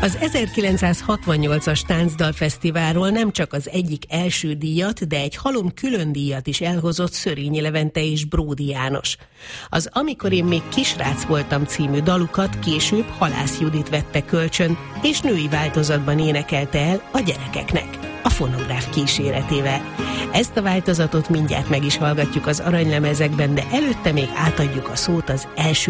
Az 1968-as Táncdalfesztiválról nem csak az egyik első díjat, de egy halom külön díjat is elhozott Szörényi Levente és Bródi János. Az Amikor én még kisrác voltam című dalukat később Halász Judit vette kölcsön, és női változatban énekelte el a gyerekeknek, a fonográf kíséretével. Ezt a változatot mindjárt meg is hallgatjuk az aranylemezekben, de előtte még átadjuk a szót az első